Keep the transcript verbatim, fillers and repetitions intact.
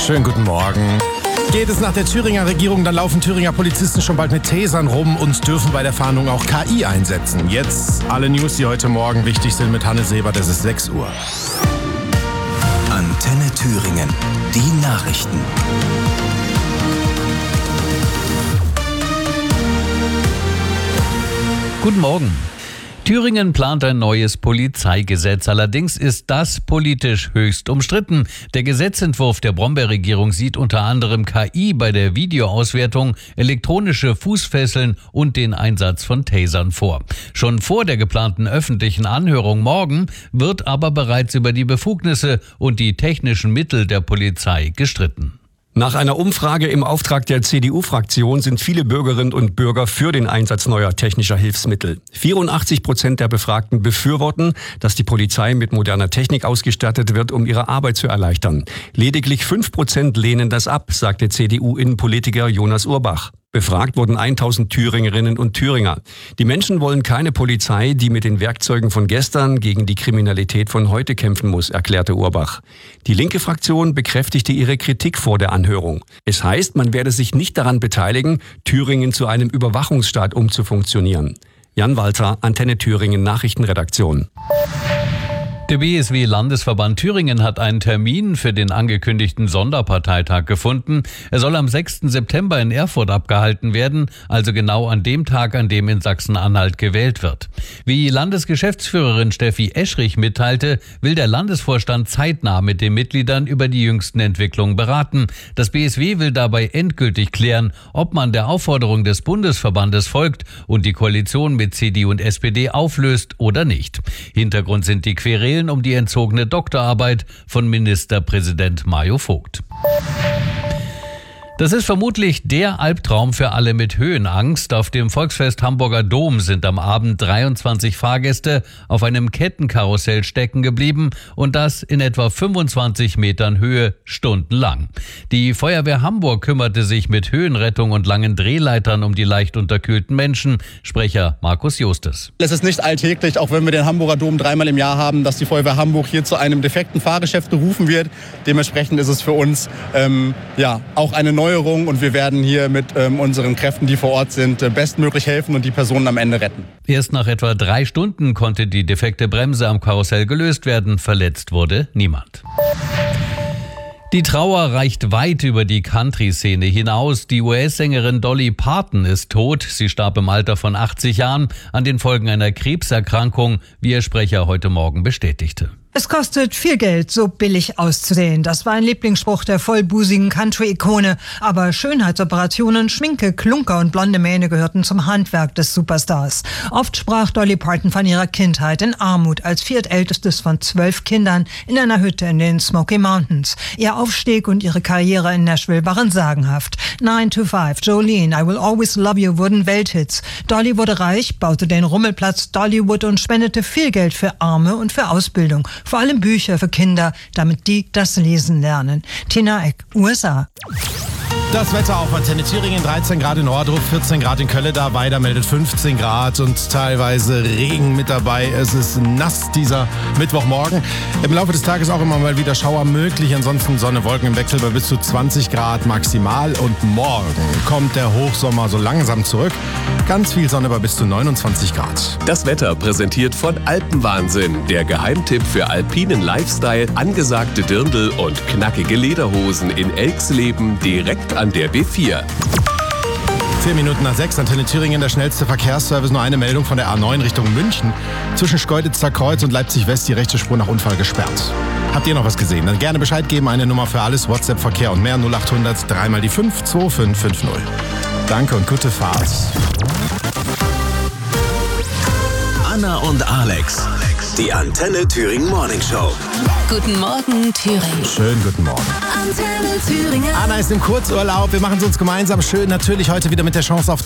Schönen guten Morgen. Geht es nach der Thüringer Regierung, dann laufen Thüringer Polizisten schon bald mit Tasern rum und dürfen bei der Fahndung auch K I einsetzen. Jetzt alle News, die heute Morgen wichtig sind mit Hanne Sebert, es ist sechs Uhr. Antenne Thüringen, die Nachrichten. Guten Morgen. Thüringen plant ein neues Polizeigesetz. Allerdings ist das politisch höchst umstritten. Der Gesetzentwurf der Brombeerregierung sieht unter anderem K I bei der Videoauswertung, elektronische Fußfesseln und den Einsatz von Tasern vor. Schon vor der geplanten öffentlichen Anhörung morgen wird aber bereits über die Befugnisse und die technischen Mittel der Polizei gestritten. Nach einer Umfrage im Auftrag der C D U-Fraktion sind viele Bürgerinnen und Bürger für den Einsatz neuer technischer Hilfsmittel. vierundachtzig Prozent der Befragten befürworten, dass die Polizei mit moderner Technik ausgestattet wird, um ihre Arbeit zu erleichtern. Lediglich fünf Prozent lehnen das ab, sagte C D U-Innenpolitiker Jonas Urbach. Befragt wurden tausend Thüringerinnen und Thüringer. Die Menschen wollen keine Polizei, die mit den Werkzeugen von gestern gegen die Kriminalität von heute kämpfen muss, erklärte Urbach. Die linke Fraktion bekräftigte ihre Kritik vor der Anhörung. Es heißt, man werde sich nicht daran beteiligen, Thüringen zu einem Überwachungsstaat umzufunktionieren. Jan Walter, Antenne Thüringen Nachrichtenredaktion. Der B S W-Landesverband Thüringen hat einen Termin für den angekündigten Sonderparteitag gefunden. Er soll am sechsten September in Erfurt abgehalten werden, also genau an dem Tag, an dem in Sachsen-Anhalt gewählt wird. Wie Landesgeschäftsführerin Steffi Eschrich mitteilte, will der Landesvorstand zeitnah mit den Mitgliedern über die jüngsten Entwicklungen beraten. Das B S W will dabei endgültig klären, ob man der Aufforderung des Bundesverbandes folgt und die Koalition mit C D U und S P D auflöst oder nicht. Hintergrund sind die Querelen um die entzogene Doktorarbeit von Ministerpräsident Mario Vogt. Das ist vermutlich der Albtraum für alle mit Höhenangst. Auf dem Volksfest Hamburger Dom sind am Abend dreiundzwanzig Fahrgäste auf einem Kettenkarussell stecken geblieben und das in etwa fünfundzwanzig Metern Höhe stundenlang. Die Feuerwehr Hamburg kümmerte sich mit Höhenrettung und langen Drehleitern um die leicht unterkühlten Menschen. Sprecher Markus Justus. Es ist nicht alltäglich, auch wenn wir den Hamburger Dom dreimal im Jahr haben, dass die Feuerwehr Hamburg hier zu einem defekten Fahrgeschäft gerufen wird. Dementsprechend ist es für uns ähm, ja auch eine neue und wir werden hier mit ähm, unseren Kräften, die vor Ort sind, äh, bestmöglich helfen und die Personen am Ende retten. Erst nach etwa drei Stunden konnte die defekte Bremse am Karussell gelöst werden. Verletzt wurde niemand. Die Trauer reicht weit über die Country-Szene hinaus. Die U S-Sängerin Dolly Parton ist tot. Sie starb im Alter von achtzig Jahren an den Folgen einer Krebserkrankung, wie ihr Sprecher heute Morgen bestätigte. Es kostet viel Geld, so billig auszusehen. Das war ein Lieblingsspruch der vollbusigen Country-Ikone. Aber Schönheitsoperationen, Schminke, Klunker und blonde Mähne gehörten zum Handwerk des Superstars. Oft sprach Dolly Parton von ihrer Kindheit in Armut als viertältestes von zwölf Kindern in einer Hütte in den Smoky Mountains. Ihr Aufstieg und ihre Karriere in Nashville waren sagenhaft. nine to five, Jolene, I Will Always Love You wurden Welthits. Dolly wurde reich, baute den Rummelplatz Dollywood und spendete viel Geld für Arme und für Ausbildung. Vor allem Bücher für Kinder, damit die das Lesen lernen. Tina Eck, U S A. Das Wetter auf Antenne Thüringen, dreizehn Grad in Ohrdruf, vierzehn Grad in Kölleda, Weida meldet fünfzehn Grad und teilweise Regen mit dabei. Es ist nass dieser Mittwochmorgen. Im Laufe des Tages auch immer mal wieder Schauer möglich, ansonsten Sonne, Wolken im Wechsel bei bis zu zwanzig Grad maximal. Und morgen kommt der Hochsommer so langsam zurück. Ganz viel Sonne bei bis zu neunundzwanzig Grad. Das Wetter präsentiert von Alpenwahnsinn, der Geheimtipp für alpinen Lifestyle, angesagte Dirndl und knackige Lederhosen in Elxleben direkt an der B vier. Vier Minuten nach sechs, Antenne Thüringen, der schnellste Verkehrsservice. Nur eine Meldung von der A neun Richtung München. Zwischen Schkeuditzer Kreuz und Leipzig-West die rechte Spur nach Unfall gesperrt. Habt ihr noch was gesehen? Dann gerne Bescheid geben. Eine Nummer für alles, WhatsApp, Verkehr und mehr. null acht hundert, dreimal die fünf, zwei fünf fünf null. Danke und gute Fahrt. Anna und Alex, die Antenne Thüringen Morning Show. Guten Morgen, Thüringen. Schönen guten Morgen. Antenne Thüringen. Anna ist im Kurzurlaub. Wir machen es uns gemeinsam schön. Natürlich heute wieder mit der Chance auf